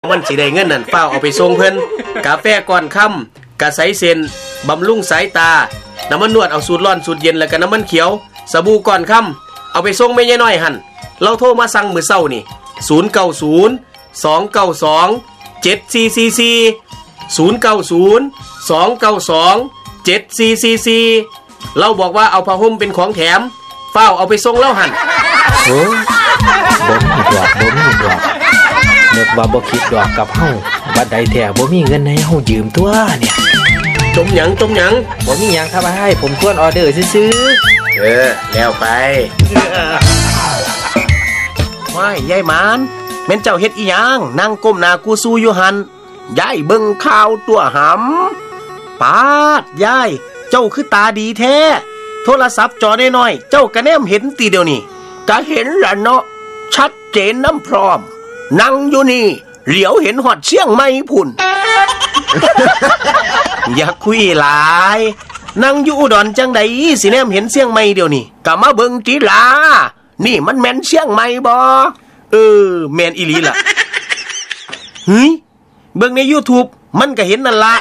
มันสิได้เงินนั่นเฝ้าเอาไปส่งเพิ่นกาแฟก่อนค่ำกะใสเส้นบำรุงสายตาน้ำมันนวดเอาสูตรร้อนสูตรเย็นแล้วก็น้ำมันเขียวสบู่ก่อนค่ำเอาไปส่งแม่ยายน้อยหั่นเราโทรมาสั่งมื้อเช้านี่090-292-7444 เราบอกว่าเอาผ้าห่มเป็นของแถมเฝ้าเอาไปส่งเล่าหั่นโอ้บ่มีดอกนึกว่าบ่คิดดอกกับเฮาบัดใดแท้บ่มีเงินให้เฮายืมตัวเนี่ยจมหยังบ่มีหยังครับให้ผมทวนออเดอร์ซื่อแล้วไปว้ายยายหมานแม่นเจ้าเฮ็ดอีหยังนั่งก้มหน้ากูสู้อยู่หั่นยายเบิ่งข่าวตัวหำปาดยายเจ้าคือตาดีแท้โทรศัพท์จอน้อยๆเจ้าก็แนมเห็นตีเดียวนี่ก็เห็นล่ะเนาะชัดเจนน้ำพร้อมนั่งอยู่นี่เหลียวเห็นหอดเชียงใหม่พุ่น อย่าคุยหลายนั่งอยู่อุดรจังใดสิแนมเห็นเชียงใหม่เดียวนี่ก็มาเบิ่งติล่ะนี่มันแม่นเชียงใหม่บ่แม่นอีหลีล่ะเฮ้ยเบิ่งใน YouTube มันก็เห็นนั่นล่ะ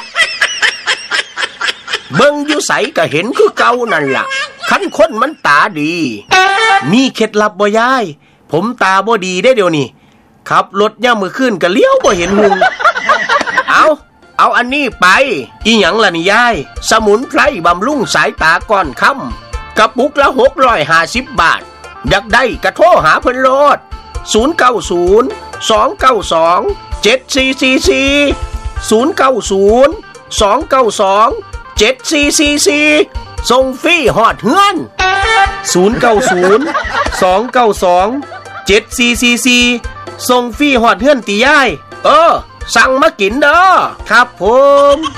เบิ่งอยู่ไสก็เห็นคือเก่านั่นล่ะคันคนมันตาดีมีเคล็ดลับบ่ยายผมตาบ่ดีได้เดี๋ยวนี้ขับรถย่ามมื้อคืนก็เลี้ยวบ่เห็นหุงเอาอันนี้ไปอีหยังล่ะนี่ยายสมุนไพรบำรุงสายตาก่อนค่ำกระปุกละ650 บาทอยากได้ก็โทรหาเพิ่นโลด090-292-7444 ส่งฟรีฮอดเฮือน090-292-7444ส่งฟรีฮอดเฮือนติยายสั่งมากินเด้อครับผม